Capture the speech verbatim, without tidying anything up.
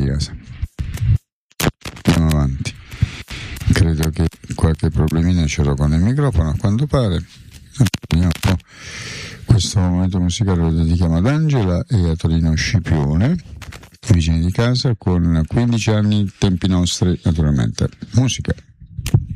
casa. Andiamo avanti. Credo che qualche problemino ce l'ho con il microfono, a quanto pare. Vediamo un po'. Questo momento musicale lo dedichiamo ad Angela e a Torino Scipione, vicini di casa, con quindici anni, tempi nostri, naturalmente. Musica.